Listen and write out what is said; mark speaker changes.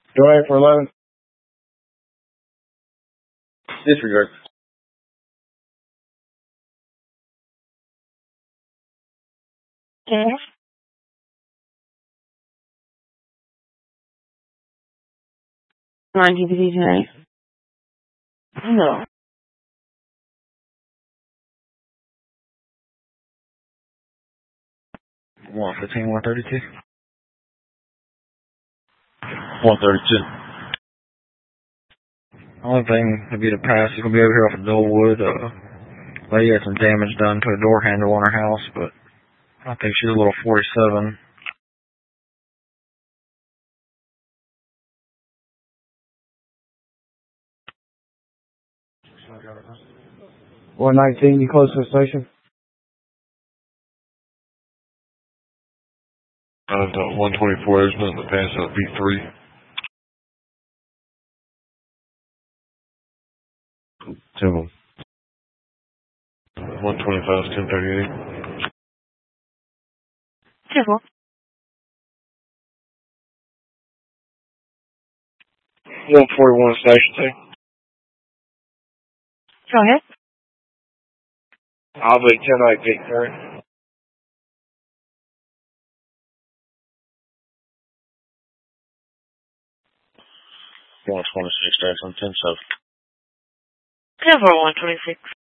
Speaker 1: Go ahead for 11.
Speaker 2: Disregard.
Speaker 3: Yes. On DVD tonight? No.
Speaker 2: 115, 132. 132. Only thing to be the pass is gonna be over here off of Dulwood. Lady had some damage done to a door handle on her house, but I think she's a little 47.
Speaker 1: One 19, you close to the station?
Speaker 4: 124, there's nothing to pass up B3.
Speaker 1: 2.
Speaker 4: 125 is 1038.
Speaker 3: 2.
Speaker 1: 141 station 2.
Speaker 3: Go ahead.
Speaker 1: I'll be 10-8 Peak 3.
Speaker 2: 126, that's on 10-7.
Speaker 3: 10-4, 126.